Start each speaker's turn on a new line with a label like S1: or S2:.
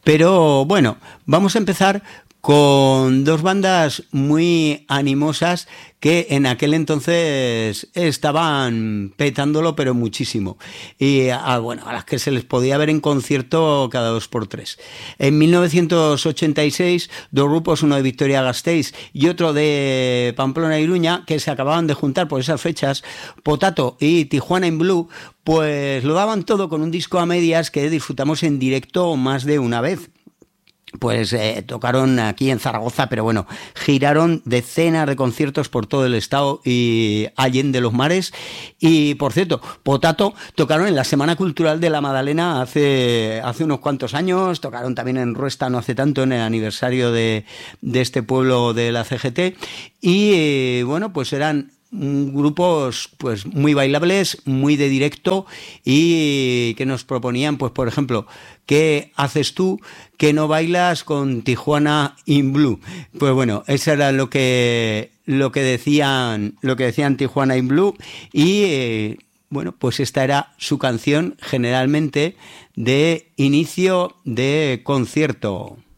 S1: Pero bueno, vamos a empezar con dos bandas muy animosas que en aquel entonces estaban petándolo, pero muchísimo. Y bueno, a las que se les podía ver en concierto cada 2 por 3. En 1986, dos grupos, uno de Vitoria-Gasteiz y otro de Pamplona y Iruña, que se acababan de juntar por esas fechas, Potato y Tijuana in Blue, pues lo daban todo con un disco a medias que disfrutamos en directo más de una vez. Pues tocaron aquí en Zaragoza, pero bueno, giraron decenas de conciertos por todo el estado y allende los mares. Y por cierto, Potato tocaron en la Semana Cultural de la Madalena hace unos cuantos años, tocaron también en Ruesta no hace tanto, en el aniversario de este pueblo de la CGT. Y bueno, pues eran grupos pues muy bailables, muy de directo, y que nos proponían, pues por ejemplo, ¿qué haces tú que no bailas con Tijuana in Blue? Pues bueno, eso era lo que decían Tijuana in Blue. Y bueno, pues esta era su canción generalmente de inicio de concierto.